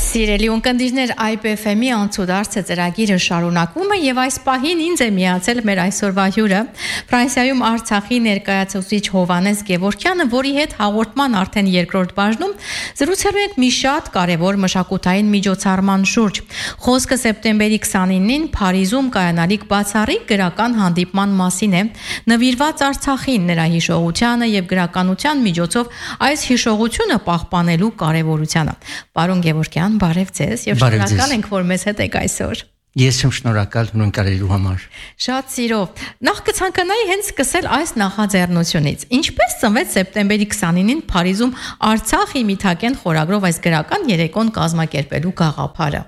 Սիրելի ունկնդիրներ, IPFM-ի անցուդարձը ծրագիրը շարունակվում է եւ այս պահին ինձ է միացել մեր այսօրվա հյուրը Ֆրանսիայում Արցախի ներկայացուցիչ Հովհաննես Գևորգյանը, որի հետ հաղորդման արդեն երկրորդ բաժնում զրուցելու ենք մի շատ կարևոր մշակութային միջոցառման շուրջ։ Խոսքը սեպտեմբերի 29-ին Փարիզում կայանալիք բացառիկ գրական հանդիպման մասին է, նվիրված Արցախին, նրա հիշողությանը եւ գրականության միջոցով այս հիշողությունը պահպանելու կարեւորությանը։ Պարոն Գևորգյան, բարև ձեզ եւ շնորհակալ ենք, որ մեզ հետ եք այսօր։ Ես եմ շնորհակալ հյուրընկալելու համար։ Շատ սիրով։ Նախ կցանկանայի հենց սկսել այս նախաձեռնությունից։ Ինչպես ծնվեց սեպտեմբերի 29-ին Փարիզում Արցախի միթակեն խորագրով այս գրական երեկոն կազմակերպելու գաղափարը։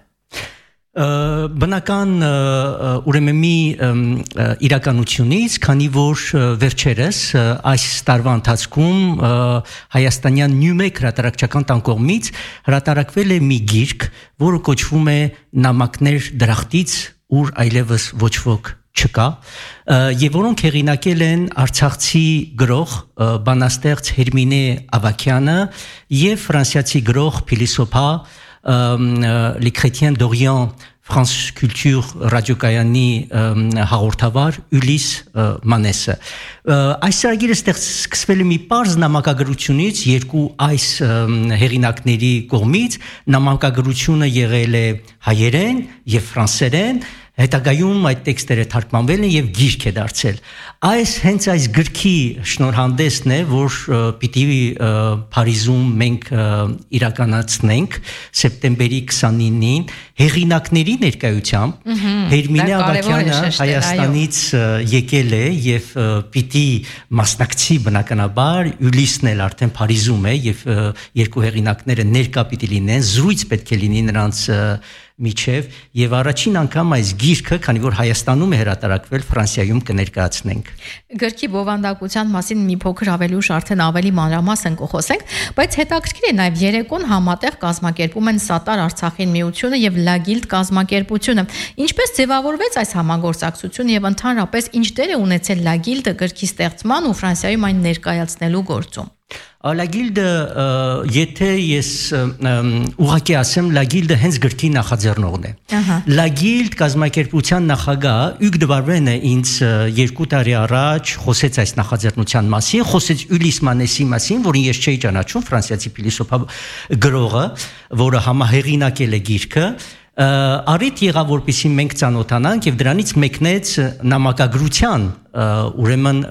Բնական ուրեմն մի իրականությունից, քանի որ վերջերս այս տարվա ընթացքում հայաստանյան Նյումեկ հրատարակչական տան կողմից հրատարակվել է մի գիրք, որը կոչվում է Նամակներ դրախտից, ուր այլևս ոչ ոք չկա, եւ որոնք հեղինակել են արցախցի գրող բանաստեղծ Հերմինե Ավագյանը եւ ֆրանսիացի գրող փիլիսոփա Les Chrétiens d'Orient France Culture ռադիոկայանի հաղորդավար Ուլիս Մանեսը։ Այս ծրագիրը սկսվել է մի պարզ նամակագրությունից երկու այս հեղինակների կողմից, նամակագրությունը եղել է հայերեն եւ ֆրանսերեն, հետագայում այդ տեքստերը թարգմանվել են եւ գիրք է դարձել։ Հենց այս գրքի շնորհանդեսն է, որ պիտի Փարիզում մենք իրականացնենք սեպտեմբերի 29-ին հեղինակների ներկայությամբ։ Հերմինե Ավագյանը Հայաստանից եկել է եւ պիտի մասնակցի բնականաբար, Ուլիսն էլ արդեն Փարիզում է եւ երկու հեղինակները ներկա պիտի լինեն, զրույց պետք է լինի նրանց միջև եւ առաջին անգամ այս գիրքը, քանի որ Հայաստանում է հրատարակվել, Ֆրանսիայում կներկայացնենք։ Գրքի բովանդակության մասին մի փոքր ավելի ուշ արդեն ավելի մանրամասն կխոսենք, բայց հետաքրքիր է նաեւ երեկոն համատեղ կազմակերպում են Սատար Արցախին միությունը եւ Լագիլդ կազմակերպությունը։ Ինչպես ձևավորվեց այս համագործակցությունը եւ ընդհանրապես ինչ դեր է ունեցել Լագիլդը գրքի ստեղծման ու Ֆրանսիայում այն ներկայացնելու գործում։ Լագիլդը, եթե ես ուղղակի ասեմ, Լագիլդը հենց գրքի նախաձեռնողն է։ Լագիլդ կազմակերպության նախագահ Ուգ Դվարվենը ինձ 2 տարի առաջ խոսեց այս նախաձեռնության մասին, խոսեց Ուլիս Մանեսի մասին, որին ես չէի ճանաչում, ֆրանսիացի փիլիսոփա գրողը, որը համահեղինակել է գիրքը։ Առիթ եղավ, որպեսզի մենք ծանոթանանք եւ դրանից մեկնեց նամակագրության, ուրեմն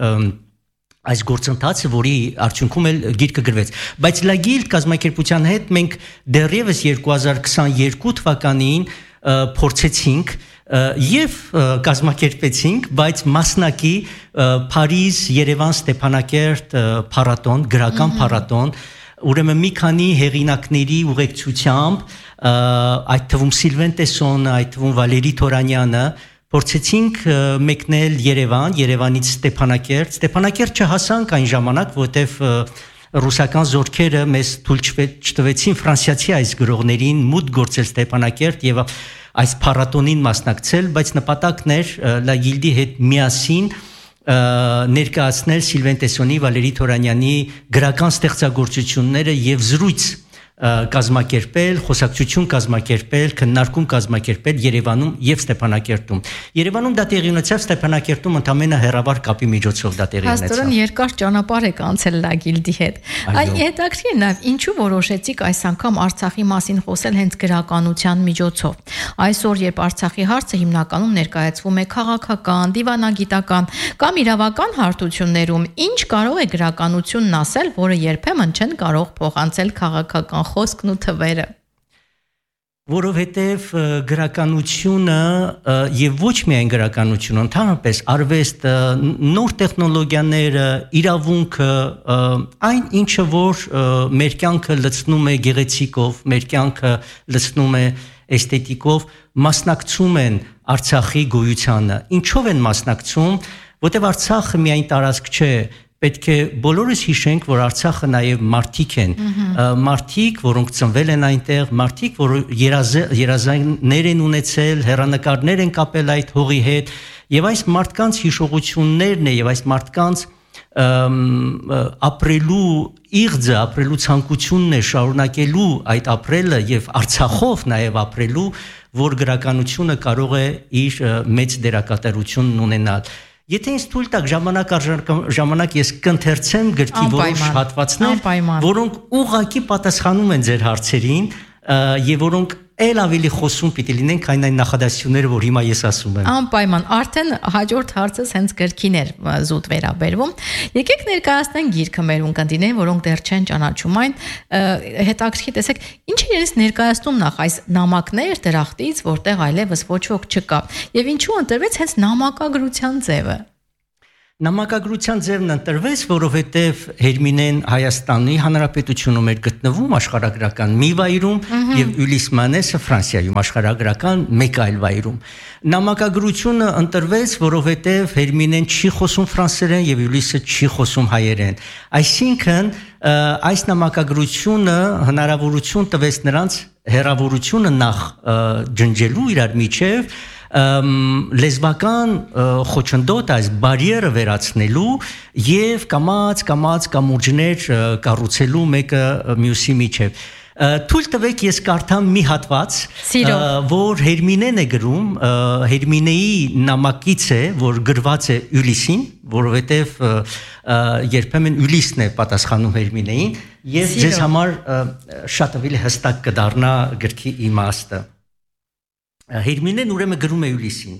այս գործընթացը, որի արդյունքում էլ գիրքը գրվեց։ Բայց Լագիլդ կազմակերպության հետ մենք դեռևս 2022 թվականին փորձեցինք եւ կազմակերպեցինք, բայց մասնակի Փարիզ, Երևան, Ստեփանակերտ փառատոն, գրական փառատոն, ուրեմն մի քանի հեղինակների ուղեկցությամբ, այդ թվում Սիլվեն Տեսոնը, այդ թվում Վալերի Թորանյանը փորձեցինք մեկնել Երևան, Երևանից Ստեփանակերտ չհասանք այն ժամանակ, որտեվ ռուսական զորքերը մեզ թույլ չտվեցին ֆրանսիացի այս գրողներին մուտք գործել Ստեփանակերտ եւ այս փառատոնին մասնակցել, բայց նպատակն էր Լագիլդի հետ միասին ներկայացնել Սիլվեն Տեսոնի, Վալերի Թորանյանի գրական ստեղծագործությունները եւ զրույց կազմակերպել, խոսակցություն կազմակերպել, քննարկում կազմակերպել Երևանում եւ Ստեփանակերտում։ Երևանում դա տեղի ունեցավ, Ստեփանակերտում ընդամենը հեռավար կապի միջոցով դա տեղի ունեցավ։ Հաստորեն երկար ճանապարհ եք անցել Լագիլդի հետ։ Հետաքրքիր է նաեւ ինչու որոշեցիք այս անգամ Արցախի մասին խոսել հենց գրականության միջոցով։ Այսօր, երբ Արցախի հարցը հիմնականում ներկայացվում է քաղաքական, դիվանագիտական կամ իրավական հարթություններում, ինչ կարող է գրականությունն ասել, որը երբեմն չեն կարող փոխանցել քաղաքական խոսքն ու թվերը։ Որովհետև գրականությունը եւ ոչ միայն գրականությունը, ընդհանրապես արվեստը, նոր տեխնոլոգիաները, իրավունքը, այն ինչը որ մեր կյանքը լցնում է գեղեցիկով, մեր կյանքը լցնում է էսթետիկով, մասնակցում են Արցախի գոյությանը։ Ինչով են մասնակցում, որտեղ Արցախը միայն տարածք չէ, պետք է բոլորս հիշենք, որ Արցախը նաև մարդիկ են, մարդիկ, որոնք ծնվել են այնտեղ, մարդիկ, որ երազանքներ են ունեցել, հեռանկարներ են կապել այդ հողի հետ, եւ այս մարդկանց հիշողություններն է եւ այս մարդկանց ապրելու իղձը, ապրելու ցանկությունն է շարունակելու այդ ապրելը եւ Արցախով նաեւ ապրելու, որ գրականությունը կարող է իր մեծ դերակատարություն ունենալ։ Եթե ինձ թույլ տաք ժամանակ ես կընթերցեմ գրքի որոշ հատվածներ, որոնք ուղղակի պատասխանում են ձեր հարցերին եւ որոնք ել ավելի խոսում պիտի լինեն, քան այն նախադասությունները, որ հիմա ես ասում եմ։ Անպայման, արդեն հաջորդ հարցս հենց գրքին էր զուտ վերաբերվում։ Եկեք ներկայացնենք գիրքը մեր ունկնդիրներին, որոնք դեռ չեն ճանաչում այն, հետաքրքիր տեսեք, ինչ է իրենից ներկայացնում նախ այս նամակներ դրախտից, որտեղ այլևս ոչ ոք չկա։ Եվ ինչու ընտրվեց հենց նամակագրության ձևը։ Նամակագրության ձևն ընտրվեց, որովհետև Հերմինեն Հայաստանի Հանրապետությունում էր գտնվում աշխարհագրական մի վայրում եւ Յուլիս Մանեսը Ֆրանսիայում աշխարհագրական մեկ այլ վայրում։ Նամակագրությունը ընտրվեց, որովհետև Հերմինեն չի խոսում ֆրանսերեն եւ Յուլիսը չի խոսում հայերեն։ Այսինքն այս նամակագրությունը հնարավորություն տվեց նրանց հերավորությունը նախ ջնջելու իրար միջև լեզվական խոչընդոտ այս բարիերը վերացնելու եւ կամաց կամուրջներ կառուցելու մեկը մյուսի միջև։ Թույլ տվեք ես կարդամ մի հատված, որ Հերմինեն է գրում, Հերմինեի նամակից է, որ գրված է Յուլիսին, որովհետև երբեմն Յուլիսն է պատասխանում Հերմինեին, եւ ձեզ համար շատ ավելի հստակ կդառնա գրքի իմաստը։ Հերմինեն ուրեմն գրում է Յուլիսին.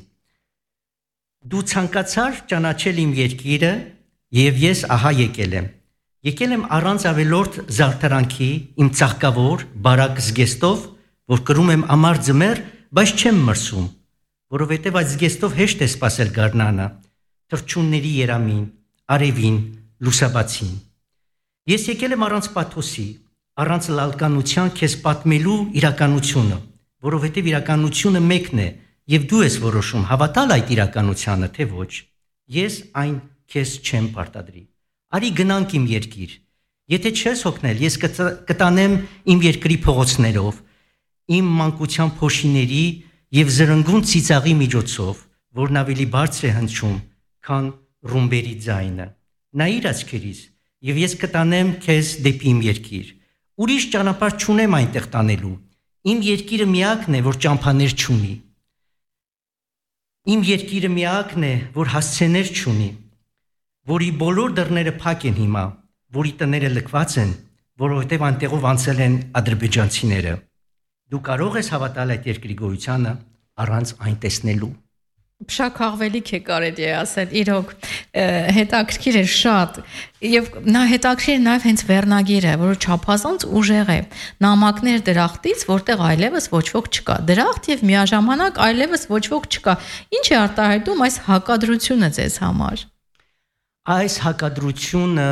Դու ցանկացար ճանաչել իմ երկիրը եւ ես ահա եկել եմ։ Եկել եմ առանց ավելորդ զարդարանքի իմ ծաղկավոր բարակ զգեստով, որ կրում եմ ամար ձմեռ, բայց չեմ մրսում, որովհետեւ այդ զգեստով հեշտ է սпасել գարնանը, թրջունների երամին, արևին, լուսաբացին։ Ես եկել եմ առանց պաթոսի, առանց լալկանության քեզ պատմելու իրականությունը, որովհետև իրականությունը մեկն է եւ դու ես որոշում հավատալ այդ իրականությանը թե ոչ։ Ես այն քեզ չեմ պարտադրի։ Արի գնանք իմ երկիր։ Եթե չես հոգնել, ես կտանեմ իմ երկրի փողոցներով, իմ մանկության փոշիների եւ զրնգուն ծիծաղի միջոցով, որն ավելի բարձր է հնչում, քան ռումբերի ձայնը։ Նայիր աչքերիս եւ ես կտանեմ քեզ դեպի իմ երկիր։ Ուրիշ ճանապարհ չունեմ այնտեղ տանելու։ Իմ երկիրը միակն է, որ ճամփաներ չունի։ Իմ երկիրը միակն է, որ հասցեներ չունի, որի բոլոր դռները փակ են հիմա, որի տները լքված են, որովհետև այնտեղով անցել են ադրբեջանցիները։ Դու կարող ես հավատալ այդ երկրի գոյությանը առանց այն տեսնելու։ Փշաքաղվելիք է կարելի է ասել, իրոք հետաքրքիր է շատ եւ նա հետաքրքիր է նաեւ հենց վերնագիրը, որը չափազանց ուժեղ է, նամակներ դրախտից, որտեղ այլևս ոչ ոք չկա, դրախտ եւ միաժամանակ այլևս ոչ ոք չկա։ Ինչ է արտահայտում այս հակադրությունը ձեզ համար։ Այս հակադրությունը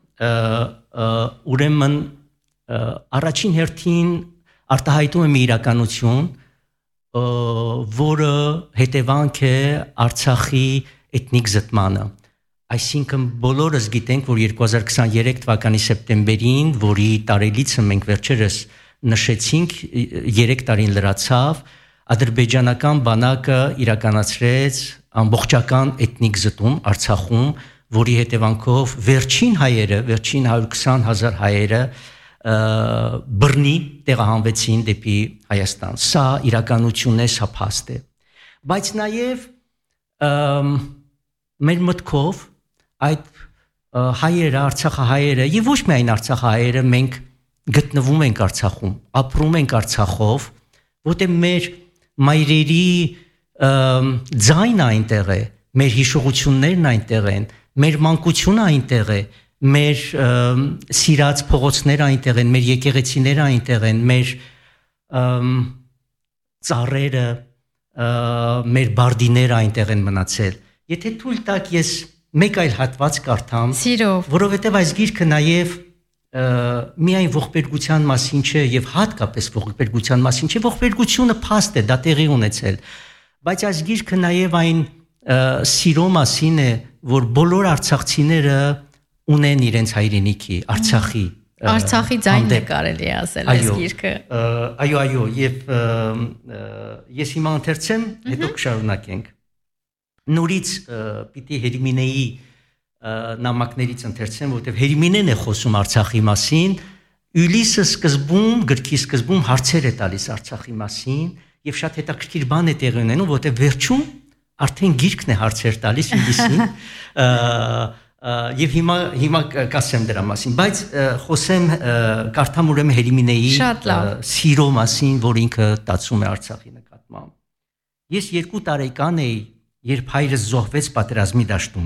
ուրեմն առաջին հերթին արտահայտում է մի իրականություն, որը հետևանք է Արցախի էթնիկ զտմանը։ Այսինքն բոլորս գիտենք, որ 2023 թվականի սեպտեմբերին, որի տարելիցը մենք վերջերս նշեցինք, 3 տարին լրացավ, ադրբեջանական բանակը իրականացրեց ամբողջական էթնիկ զտում Արցախում, որի հետևանքով վերջին 120,000 հայերը բռնի տեղահանվեցին դեպի Հայաստան։ Սա իրականություն է, սա փաստ է։ Բայց նաև մեր մտքով այդ հայերը, Արցախահայերը եւ ոչ միայն Արցախահայերը մենք գտնվում ենք Արցախում, ապրում ենք Արցախով, որտեղ մեր մայրերի ձայնը այնտեղ է, մեր հիշողություններն այնտեղ են, մեր մանկությունը այնտեղ է, մեր սիրած փողոցները այնտեղ են, մեր եկեղեցիները այնտեղ են, մեր ծառերը, մեր բարդիները այնտեղ են մնացել։ Եթե թույլ տաք ես մեկ այլ հատված կարդամ, որովհետև այս գիրքը նաև միայն ողբերգության մասին չէ եւ հատկապես ողբերգության մասին չէ, ողբերգությունը փաստ է, դա տեղի ունեցել, բայց այս գիրքը նաև այն սիրո մասին է, որ բոլոր արցախցիները ունեն իրենց հայրենիքի, Արցախի ձայնն է կարելի է ասել այս գիրքը։ Այո, եւ ես հիմա ընթերցեմ, հետո կշարունակենք։ Նորից պիտի Հերմինեի նամակներից ընթերցեմ, որտեղ Հերիմինեն է խոսում Արցախի մասին, Յուլիսը գրքի սկզբում հարցեր է տալիս Արցախի մասին եւ շատ հետաքրքիր բան է տեղի ունենում, որտեղ վերջում արդեն գիրքն է հարցեր տալիս Յուլիսին եւ հիմա կասեմ դրա մասին, բայց խոսեմ կարդամ ուրեմն Հերիմինեի սիրո մասին, որ ինքը տածում է Արցախի նկատմամբ։ Ես 2 տարեկան էի, երբ հայրս զոհվեց պատերազմի դաշտում։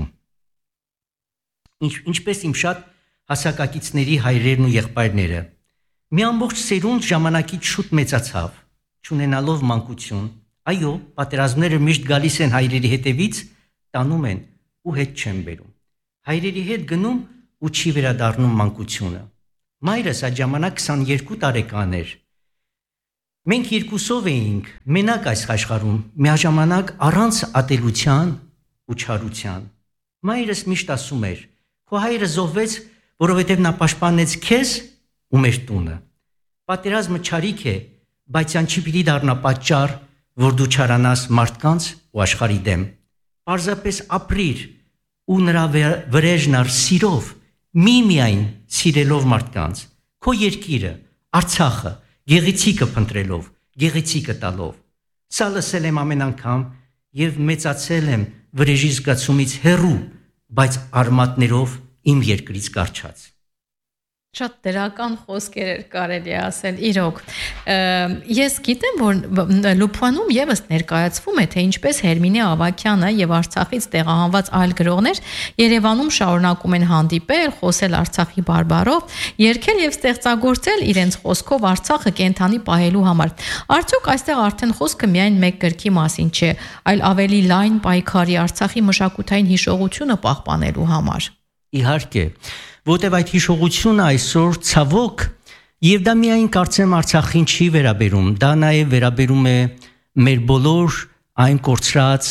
Ինչպես իմ շատ հասակակիցների հայրերն ու եղբայրները։ Մի ամբողջ սերունդ ժամանակից շուտ մեծացավ, չունենալով մանկություն։ Այո, պատերազմները միշտ գալիս են հայրերի հետևից, տանում են ու հետ չեն բերում։ Հայրերի հետ գնում ու չի վերադառնում մանկությունը։ Մայրս այդ ժամանակ 22 տարեկան էր։ Մենք երկուսով էինք մենակ այս աշխարհում, միաժամանակ առանց ատելության ու չարության։ Մայրս միշտ ասում էր. «Քո հայրը զոհվեց, որովհետև նա պաշտպանեց քեզ ու մեր տունը։ Պատերազմը չարիք է, բայց այն չի պիտի դառնա պատճառ, որ դու չարանաս մարդկանց ու աշխարհի դեմ։ Պարզապես ապրիր ու նրա վրեժն առ սիրով, միայն սիրելով մարդկանց, քո երկիրը, Արցախը, գեղեցիկը փնտրելով, գեղեցիկը տալով։ Սա լսել եմ ամեն անգամ եւ մեծացել եմ վրեժի զգացումից հեռու, բայց արմատներով իմ երկրից կարճած»։ Շատ դրական խոսքեր էր կարելի ասել, իրոք։ Ես գիտեմ, որ Լուփանում եւս ներկայացվում է, թե ինչպես Հերմինե Ավագյանը եւ Արցախից տեղահանված այլ գրողներ Երևանում շարունակում են հանդիպել, խոսել Արցախի բարբառով, երգել եւ ստեղծագործել իրենց խոսքով Արցախը կենթանի պահելու համար։ Արդյոք այստեղ արդեն խոսքը միայն մեկ գրքի մասին չէ, այլ ավելի լայն պայքարի Արցախի մշակութային հիշողությունը պահպանելու համար։ Իհարկե, որտեւ այդ հիշողությունը այսօր ցավոք եւ դա միայն կարծեմ Արցախին չի վերաբերում, դա նաեւ վերաբերում է մեր բոլոր այն կորցրած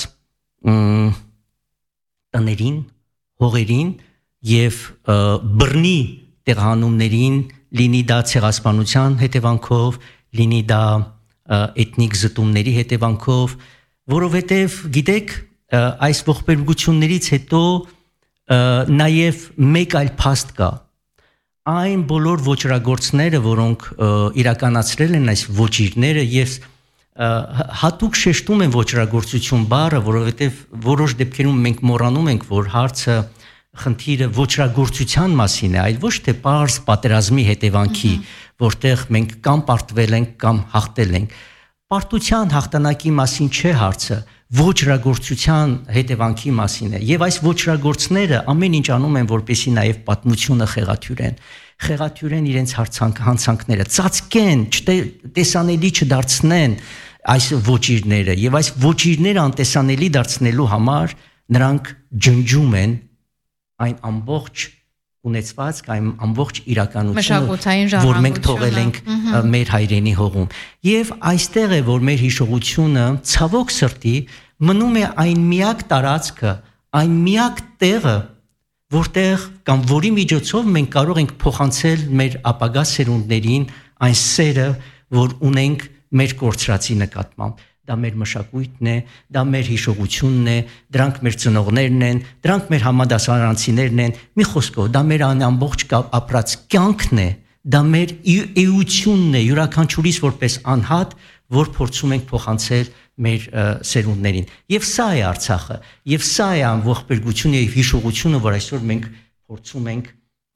տներին, հողերին եւ բռնի տեղանումներին, լինի դա ցեղասպանության հետևանքով, լինի դա էթնիկ զտումների հետևանքով, որովհետեւ գիտեք, այս ողբերգություններից հետո նաև մեկ այլ փաստ կա։ Այն բոլոր ոճրագործները, որոնք իրականացրել են այս ոճիրները եւ հատուկ շեշտում են ոճրագործություն բառը, որովհետեւ որոշ դեպքերում մենք մոռանում ենք, որ հարցը խնդիրը ոճրագործության մասին է, այլ ոչ թե պարզ պատերազմի հետևանքի, որտեղ մենք կամ պարտվել ենք, կամ հաղթել ենք։ Պարտության հաղթանակի մասին չէ հարցը, ոճրագործության հետևանքի մասին է եւ այս ոճրագործները ամեն ինչ անում են որպեսզի նաեւ պատմությունը խեղաթյուրեն իրենց հանցանքները ծածկեն, տեսանելի չդարձնեն այս ոճիրները եւ այս ոճիրները անտեսանելի դարձնելու համար նրանք ջնջում են այն ամբողջ ունեցվածք, այն ամբողջ իրականությունը, որ մենք թողել ենք մեր հայրենի հողում։ Եվ այստեղ է, որ մեր հիշողությունը ցավոք սրտի մնում է այն միակ տարածքը, այն միակ տեղը, որտեղ կամ որի միջոցով մենք կարող ենք փոխանցել մեր ապագա սերունդներին այն սերը, որ ունենք մեր կորցրածի նկատմամբ։ Դա մեր մշակույթն է, դա մեր հիշողությունն է, դրանք մեր ծնողներն են, դրանք մեր համադասարանցիներն են, մի խոսքով, դա մեր ամբողջ ապրած կյանքն է, դա մեր էությունն է, յուրաքանչյուրիս որպես անհատ, որ փորձում ենք փոխանցել մեր սերունդներին։ Եվ սա է Արցախը, եւ սա է այն ողբերգությունը եւ հիշողությունը, որ այսօր մենք փորձում ենք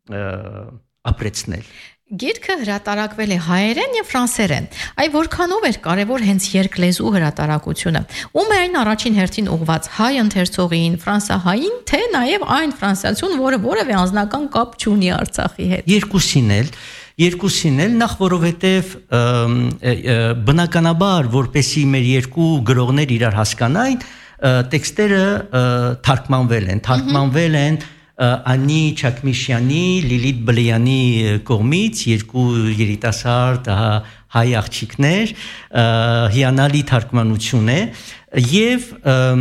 ապրեցնել։ Գիրքը հրատարակվել է հայերեն եւ ֆրանսերեն։ Այ որքանով էր կարեւոր հենց երկլեզու հրատարակությունը։ Ում է այն առաջին հերթին ուղված հայ ընթերցողին, ֆրանսահային, թե նաեւ այն ֆրանսիացուն, որը որևէ անձնական կապ չունի Արցախի հետ։ Երկուսին էլ նախ որովհետեւ բնականաբար որպեսի մեր երկու գրողներ իրար հասկանային, տեքստերը թարգմանվել են Անի Չակմիշյանի, Լիլիթ Բլեյանի կողմից երկու երիտասարդ հայ աղջիկներ, հիանալի թարգմանություն է եւ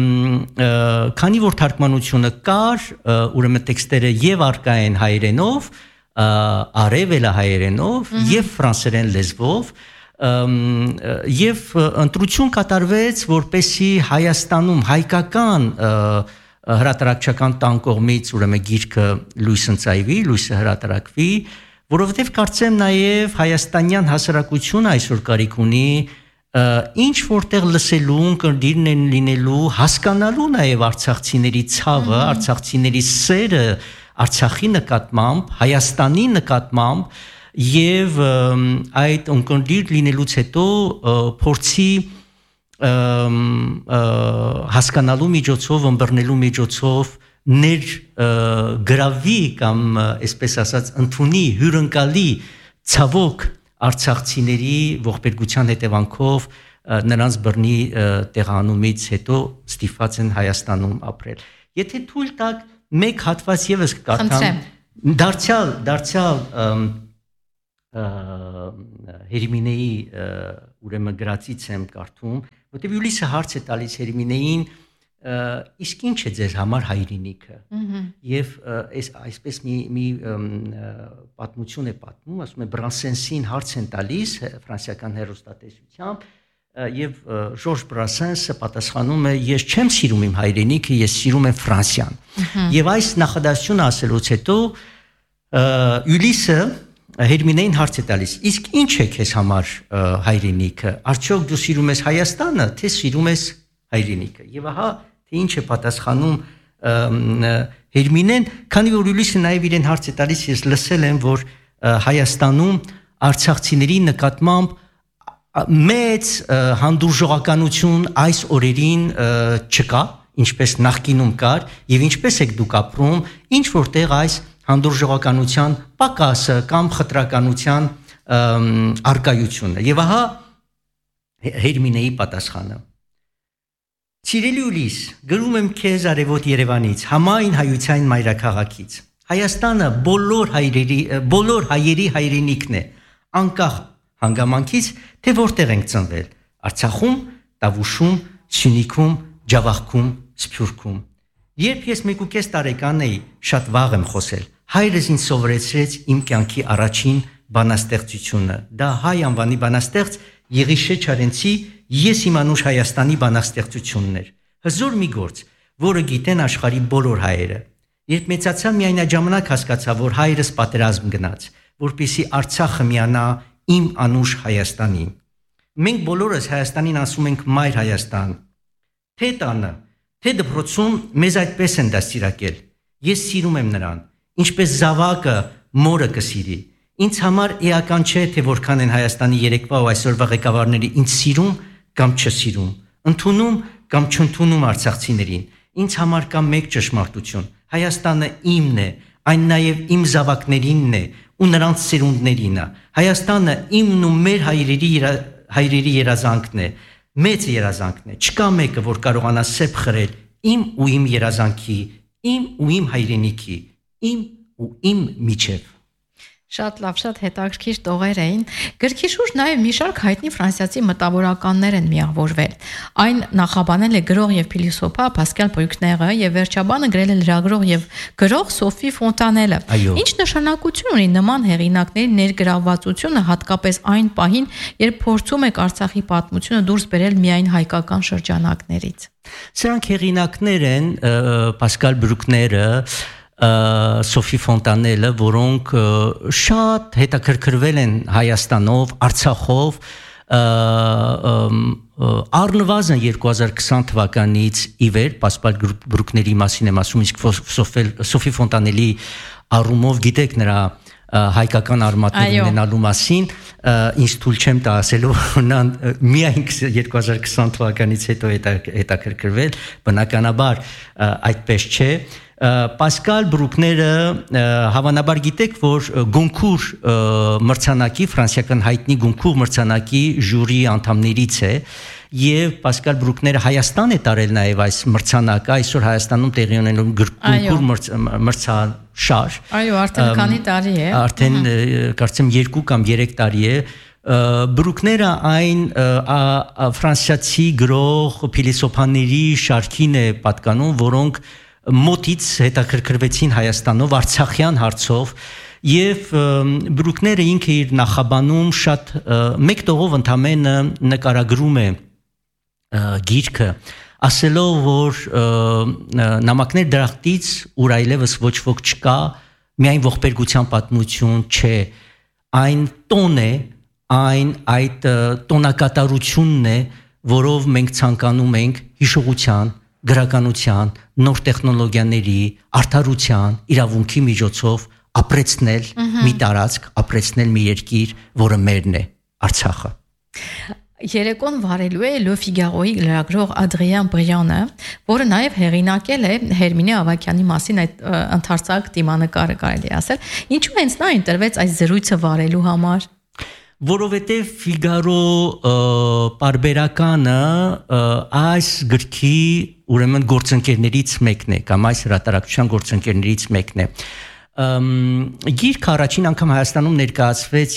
քանի որ թարգմանությունը կար, ուրեմն տեքստերը եւ արկա են հայերենով, արևելա հայերենով եւ ֆրանսերեն լեզվով եւ ընտրություն կատարվեց, որպեսի Հայաստանում հայկական հրատարակչական տան կողմից ուրեմն գիրքը լույս ընծայվի, լույսը հրատարակվի, որովհետև կարծեմ նաև հայաստանյան հասարակությունը այսօր կարիք ունի ինչ որտեղ լսելու, կրդիրն են լինելու, հասկանալու նաև արցախցիների ցավը, արցախցիների սերը Արցախի նկատմամբ, Հայաստանի նկատմամբ եւ այդ ունկնդիր լինելուց հետո փորձի հասկանալու միջոցով, ըմբռնելու միջոցով գրավի կամ այսպես ասած ընդունի հյուրընկալի ցավոք արցախցիների ողբերգության հետևանքով նրանց բռնի տեղանումից հետո ստիպված են Հայաստանում ապրել։ Եթե թույլ տաք մեկ հատված եւս կկարդամ, դարձյալ Հերմինեի ուրեմն գրածից եմ կարդում, որտեղ Յուլիսը հարց է տալիս Հերմինեին, իսկ ինչ է ձեզ համար հայրենիքը։ Եվ այսպես մի պատմություն է պատմում, ասում է Բրանսենսին հարց են տալիս ֆրանսիական հեռուստատեսությամբ, եւ Ժորժ Բրանսենսը պատասխանում է ես չեմ սիրում իմ հայրենիքը, ես սիրում եմ Ֆրանսիան։ Եվ այս նախադասությունը ասելուց հետո Յուլիսը Հերմինեին հարց է տալիս. իսկ ինչ է քեզ համար հայրենիքը։ Արդյոք դու սիրում ես Հայաստանը, թե սիրում ես հայրենիքը։ Եվ ահա թե ինչ է պատասխանում Հերմինեն, քանի որ Յուլիսը նաև իրեն հարց է տալիս, ես լսել եմ, որ Հայաստանում արցախցիների նկատմամբ մեծ հանդուրժողականություն այս օրերին չկա, ինչպես նախկինում կար, եւ ինչպես եք դուք ապրում, ինչ որտեղ այս հանդուրժողականության պակասը կամ խտրականության արկայությունը։ Եվ ահա Հերմինեի պատասխանը. Սիրելի Յուլիս, գրում եմ քեզ արևոտ Երևանից, համայն հայության մայրաքաղաքից։ Հայաստանը բոլոր հայերի հայրենիքն է, անկախ հանգամանքից, թե որտեղ ենք ծնվել, Արցախում, Տավուշում, Սյունիքում, Ջավախքում, Սփյուռքում։ Երբ ես 1.5 տարեկան էի, շատ վաղ եմ խոսել, հայրս ինձ սովորեցրեց իմ կյանքի առաջին բանաստեղծությունը։ Դա հայ անվանի բանաստեղծ Եղիշե Չարենցի «Ես իմ անուշ Հայաստանի» բանաստեղծությունն էր։ Հզոր մի գործ, որը գիտեն աշխարհի բոլոր հայերը։ Երբ մեծացա, միայն այդ ժամանակ հասկացա, որ հայրս պատերազմ գնաց, որպեսզի Արցախը միանա իմ անուշ Հայաստանին։ Մենք բոլորս Հայաստանին ասում ենք Մայր Հայաստան։ Թե տանը, թե դպրոցում մեզ այդպես են դաստիարակել։ Ես սիրում եմ նրան, ինչպես զավակը մորը կսիրի։ Ինձ համար էական չէ, թե որքան են Հայաստանի երեկվա ու այսօրվա ղեկավարները ինձ սիրում կամ չսիրում, ընդունում կամ չընդունում արցախցիներին։ Ինձ համար կա մեկ ճշմարտություն. Հայաստանը իմն է, այն նաև իմ զավակներինն է ու նրանց սերունդներին է։ Հայաստանը իմն ու մեր հայրերի երազանքն է, մեծ երազանքն է։ Չկա մեկը, որ կարողանա սեփ խրել իմ ու իմ երազանքի, իմ ու իմ հայրենիքի, իմ ու իմ միջև։ Շատ լավ, շատ հետաքրքիր տողեր էին։ Գրքի շուրջ նաև մի շարք հայտնի ֆրանսիացի մտավորականներ են միավորվել։ Այն նախաբանել է գրող եւ փիլիսոփա Պասկալ Բրյուկները եւ վերջաբանը գրել է լրագրող եւ գրող Սոֆի Ֆոնտանելը։ Ինչ նշանակություն ունի նման հեղինակների ներգրավվածությունը հատկապես այն պահին, երբ փորձում եք Արցախի պատմությունը դուրս բերել միայն հայկական շրջանակներից։ Սրանք հեղինակներ են Պասկալ Բրյուկները, Սոֆի Ֆոնտանելը, որոնք շատ հետաքրքրվել են Հայաստանով, Արցախով, առնվազն 2020 թվականից ի վեր, Պասկալ Բրյուկների մասին եմ ասում, իսկ Սոֆի Ֆոնտանելի առումով գիտեք նրա հայկական արմատներ ունենալու մասին, ինձ թույլ չեմ տա ասելու, նա միայն 2020 թվականից հետո հետաքրքրվել, բնականաբար այդպես չէ։ Պասկալ Բրյուկները հավանաբար գիտեք, որ Գոնկուր մրցանակի, ֆրանսիական հայտնի Գոնկուր մրցանակի ժյուրի անդամներից է, եւ Պասկալ Բրյուկները Հայաստան է տարել նաեւ այս մրցանակը, այսօր Հայաստանում տեղի ունենում Գոնկուր մրցաշար։ Այո, արդեն քանի տարի է։ Արդեն կարծեմ 2 կամ 3 տարի է։ Բրյուկները այն ֆրանսիացի գրող փիլիսոփաների շարքին է պատկանում, որոնք մոտից հետաքրքրվեցին Հայաստանով, Արցախյան հարցով եւ Բրյուկները ինքը իր նախաբանում շատ մեկ տողով ընդամենը նկարագրում է գիրքը ասելով որ նամակներ դրախտից ուր այլևս ոչ ոք չկա, միայն ողբերգության պատմություն չէ, այն տոն է, այն այդ տոնակատարությունն է, որով մենք ցանկանում ենք հիշողության, գրականության, նոր տեխնոլոգիաների, արդարության, իրավունքի միջոցով ապրեցնել մի տարածք, ապրեցնել մի երկիր, որը մերն է, Արցախը։ Երեկոն վարելու է Le Figaro-ի լրագրող Ադրիան Բրյանը, որը նաև հեղինակել է Հերմինե Ավագյանի մասին այդ ընդարձակ դիմանկարը կարելի ասել։ Ինչու հենց նա ընտրվեց այս զրույցը վարելու համար։ Որովհետև Figaro պարբերականը այս գրքի ուրեմն գործընկերներից մեկն է, կամ այս հրատարակչության գործընկերներից մեկն է։ Գիրքը առաջին անգամ Հայաստանում ներկայացվեց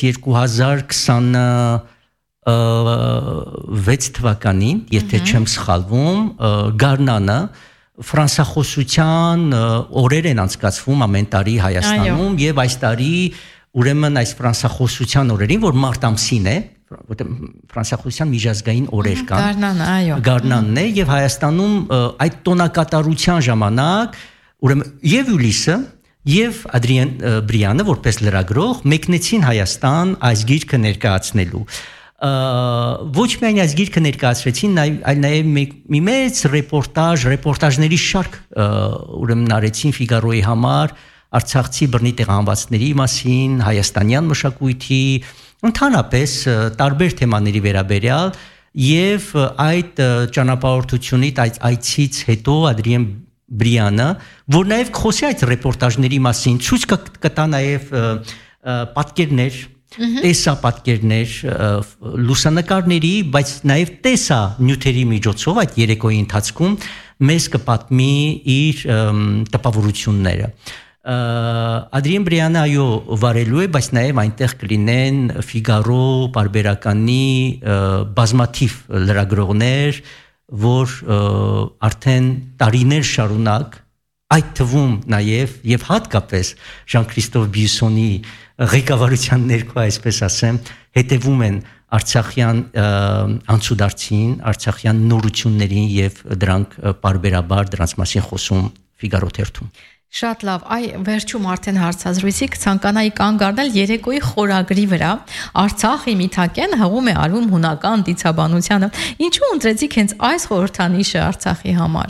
2026 թվականին, եթե չեմ սխալվում, Գարնանը ֆրանսախոսության օրեր են անցկացվում ամեն տարի Հայաստանում եւ այս տարի ուրեմն այս ֆրանսախոսության օրերին, որ մարտ ամսին է, որտեղ ֆրանսախոսության միջազգային օրեր կան։ Գարնանը, այո։ Գարնանն է եւ Հայաստանում այդ տոնակատարության ժամանակ ուրեմն եւ Յուլիսը եւ Ադրիան Բրյանը որպես լրագրող մեկնեցին Հայաստան այս գիրքը ներկայացնելու։ Ոչ միայն այս գիրքը ներկայացրեցին, այլ նաև մի մեծ ռեպորտաժների շարք ուրեմն արեցին Ֆիգարոյի համար արցախցի բռնի տեղահանվածների մասին, հայաստանյան մշակույթի, ընդհանրապես տարբեր թեմաների վերաբերյալ եւ այդ ճանապարհորդությունից այցից հետո Ադրիան Բրյանը, որ նաև խոսի այդ ռեպորտաժների մասին, ցույց կտա նաև պատկերներ, տեսապատկերներ, լուսանկարների, բայց նաև տեսա նյութերի միջոցով այդ երեկոյի ընթացքում մեզ կպատմի իր տպավորությունները։ Ադրիան Բրյանը այո վարելու է, բայց նաև այնտեղ կլինեն Ֆիգարո պարբերականի բազմաթիվ լրագրողներ, որ արդեն տարիներ շարունակ այդ թվում նաև եւ հատկապես Ժան-Քրիստոֆ Բյուսոնի ղեկավարության ներքո, այսպես ասեմ, հետևում են Արցախյան անցուդարձին, Արցախյան նորություններին եւ դրանք պարբերաբար դրանց մասին խոսում Ֆիգարո թերթում։ Շատ լավ, վերջում արդեն հարցազրույցի կցանկանայի կանգ առնել երեկոյի խորագրի վրա Արցախի Միթակեն հղում է արվում հունական դիցաբանությանը։ Ինչու ընտրեցիք հենց այս խորհրդանիշը Արցախի համար։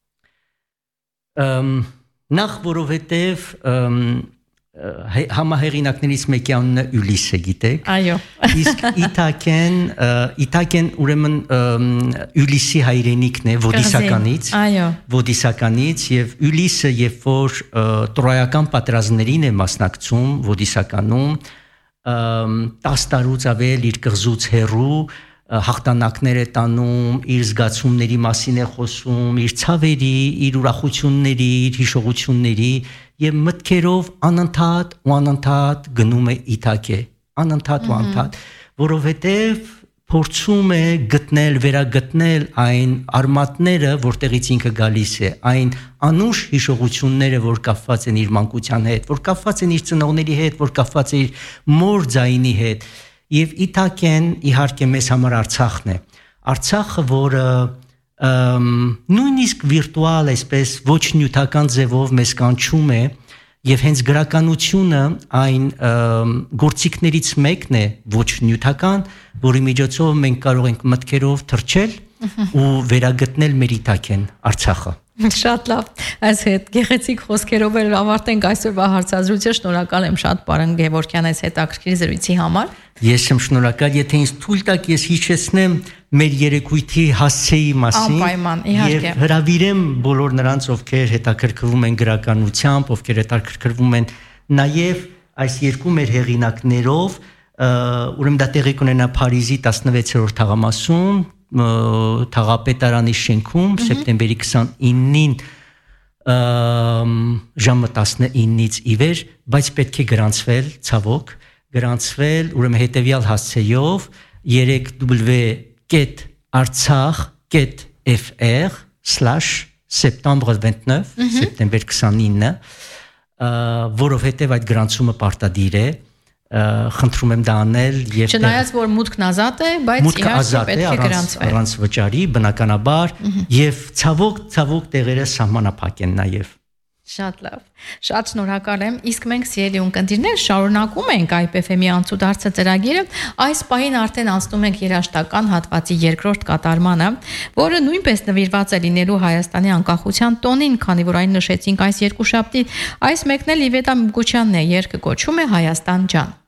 Նախ որովհետև համահեղինակներից մեկի անունը Յուլիս է, գիտեք։ Այո։ Իսկ Իտակեն ուրեմն Յուլիսի հայրենիքն է Ոդիսականից եւ Յուլիսը երբ որ տրոյական պատերազմներին է մասնակցում Ոդիսականում 10 տարուց ավել իր կղզուց հեռու հաղթանակներ է տանում, իր զգացումների մասին է խոսում, իր ցավերի, իր ուրախությունների, իր հիշողությունների եւ մտքերով անընդհատ գնում է Իտակե, անընդհատ, որովհետեւ փորձում է գտնել, վերագտնել այն արմատները, որտեղից ինքը գալիս է, այն անուշ հիշողությունները, որ կապված են իր մանկության հետ, որ կապված են իր ծնողների հետ, որ կապված է իր մոր ձայնի հետ։ Եվ Իտակեն իհարկե մեզ համար Արցախն է։ Արցախը, որը նույնիսկ վիրտուալ այսպես ոչ նյութական ձևով մեզ կանչում է, եւ հենց գրականությունը այն գործիքներից մեկն է ոչ նյութական, որի միջոցով մենք կարող ենք մտքերով թռչել ու վերագտնել մեր Իտակեն, Արցախը։ Շատ լավ, այս հետ գեղեցիկ խոսքերով էլ ավարտենք այսօրվա հարցազրույցը։ Շնորհակալ եմ շատ պարոն Գևորգյան այս հետաքրքիր զրույցի համար։ Ես եմ շնորհակալ, եթե ինձ թույլ տաք, ես հիշեցնեմ մեր երեկույթի հասցեի մասին։ Անպայման, իհարկե։ Եվ հրավիրեմ բոլոր նրանց, ովքեր հետաքրքրվում են գրականությամբ, ովքեր հետաքրքրվում են նաև այս երկու մեր հեղինակներով, ուրեմն դա տեղի կունենա Փարիզի 16-րդ թաղամասում, Թաղապետարանի շենքում սեպտեմբերի 29-ին ժամը 19-ից ի վեր, բայց պետք է գրանցվել, ցավոք, ուրեմն հետևյալ հասցեով 3w.artsakh.fr/septembre29, սեպտեմբեր 29, որովհետև այդ գրանցումը պարտադիր է, խնդրում եմ դա անել եւ չնայած որ մուտքն ազատ է, բայց իհարկե պետք է գրանցվի առանց վճարի բնականաբար եւ ցավոք տեղերը սահմանափակ են նաեւ Շատ լավ։ Շատ շնորհակալ եմ։ Իսկ մենք սիրելի ունկնդիրներ շարունակում ենք IPFM-ի անցուդարձը ծրագիրը։ Այս պահին արդեն անցնում ենք երաժշտական հատվածի երկրորդ կատարմանը, որը նույնպես նվիրված է լինելու Հայաստանի անկախության տոնին, քանի որ այն նշեցինք այս երկուշաբթի։ Այս մեկն էլ Իվետա Մուկուչյանն է, երգը կոչվում է Հայաստան ջան։